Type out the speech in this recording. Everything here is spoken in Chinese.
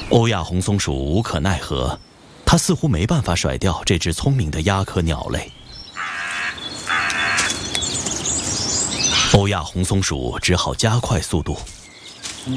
欧亚红松鼠无可奈何，它似乎没办法甩掉这只聪明的鸦科鸟类。欧亚红松鼠只好加快速度，